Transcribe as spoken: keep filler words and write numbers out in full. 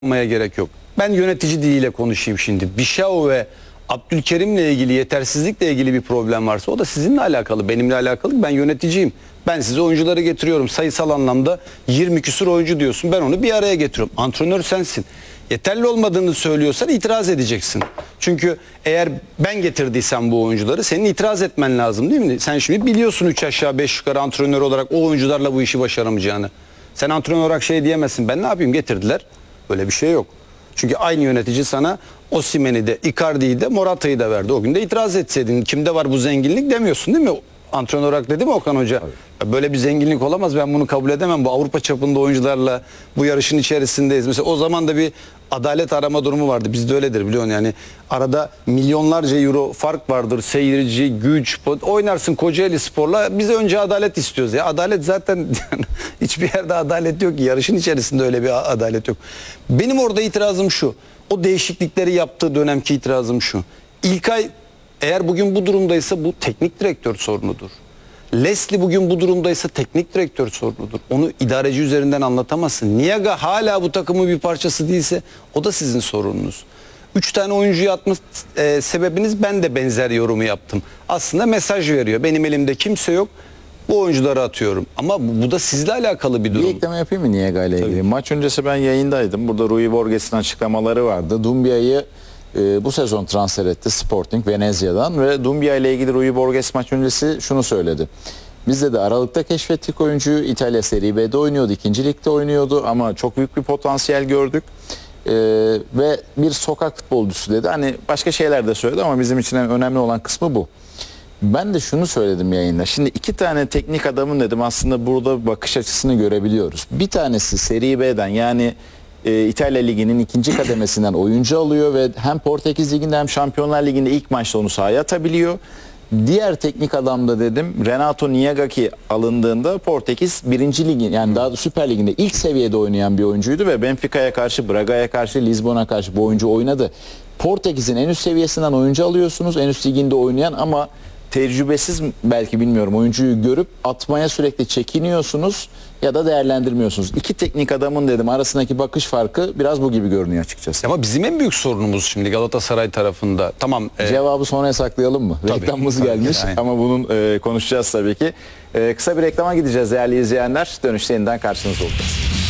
Yapmaya gerek yok. Ben yönetici diliyle konuşayım şimdi. Bişao ve Abdülkerim'le ilgili yetersizlikle ilgili bir problem varsa o da sizinle alakalı, benimle alakalı. Ben yöneticiyim. Ben size oyuncuları getiriyorum. Sayısal anlamda yirmi küsur oyuncu diyorsun. Ben onu bir araya getiriyorum. Antrenör sensin. Yeterli olmadığını söylüyorsan itiraz edeceksin. Çünkü eğer ben getirdiysem bu oyuncuları senin itiraz etmen lazım değil mi? Sen şimdi biliyorsun üç aşağı beş yukarı antrenör olarak o oyuncularla bu işi başaramayacağını. Sen antrenör olarak şey diyemezsin. Ben ne yapayım, getirdiler. Böyle bir şey yok. Çünkü aynı yönetici sana Osimhen'i de, Icardi'yi de, Morata'yı da verdi. O gün de itiraz etseydin, kimde var bu zenginlik demiyorsun değil mi? Antrenör olarak dedi mi Okan Hoca? Ya böyle bir zenginlik olamaz, ben bunu kabul edemem. Bu Avrupa çapında oyuncularla bu yarışın içerisindeyiz. Mesela o zaman da bir adalet arama durumu vardı. Bizde öyledir biliyorsun yani. Arada milyonlarca euro fark vardır. Seyirci, güç, oynarsın Kocaeli Spor'la. Biz önce adalet istiyoruz ya. Adalet zaten hiçbir yerde adalet yok ki. Yarışın içerisinde öyle bir adalet yok. Benim orada itirazım şu. O değişiklikleri yaptığı dönemki itirazım şu. İlkay eğer bugün bu durumdaysa bu teknik direktör sorunudur. Leslie bugün bu durumdaysa teknik direktör sorunudur. Onu idareci üzerinden anlatamazsın. Niaga hala bu takımın bir parçası değilse o da sizin sorununuz. Üç tane oyuncuyu atma e, sebebiniz, ben de benzer yorumu yaptım. Aslında mesaj veriyor. Benim elimde kimse yok. Bu oyuncuları atıyorum. Ama bu, bu da sizle alakalı bir durum. Bir ekleme yapayım mı Niaga ile ilgili? Maç öncesi ben yayındaydım. Burada Rui Borges'in açıklamaları vardı. Dumbia'yı e, bu sezon transfer etti Sporting Venezia'dan ve Dumbia ile ilgili Rui Borges maç öncesi şunu söyledi. Biz de Aralık'ta keşfettik oyuncuyu. İtalya Serie B'de oynuyordu, ikinci ligde oynuyordu ama çok büyük bir potansiyel gördük. Ee, ve bir sokak futbolcusu dedi. Hani başka şeyler de söyledi ama bizim için önemli olan kısmı bu. Ben de şunu söyledim yayında. Şimdi iki tane teknik adamın dedim aslında burada bakış açısını görebiliyoruz. Bir tanesi Serie B'den yani e, İtalya Ligi'nin ikinci kademesinden oyuncu alıyor ve hem Portekiz Ligi'nde hem Şampiyonlar Ligi'nde ilk maçta onu sahaya atabiliyor. Diğer teknik adam da dedim Renato Niaga ki alındığında Portekiz birinci Ligi yani daha da Süper Ligi'nde ilk seviyede oynayan bir oyuncuydu ve Benfica'ya karşı, Braga'ya karşı, Lisbon'a karşı bu oyuncu oynadı. Portekiz'in en üst seviyesinden oyuncu alıyorsunuz, en üst liginde oynayan ama tecrübesiz belki bilmiyorum oyuncuyu görüp atmaya sürekli çekiniyorsunuz ya da değerlendirmiyorsunuz. İki teknik adamın dedim arasındaki bakış farkı biraz bu gibi görünüyor açıkçası. Ama bizim en büyük sorunumuz şimdi Galatasaray tarafında. Tamam. E, Cevabı sonraya saklayalım mı? Tabii, Reklamımız tabii gelmiş ki, ama bunun e, konuşacağız tabii ki. E, kısa bir reklama gideceğiz değerli izleyenler. Dönüşte yeniden karşınızda olacağız.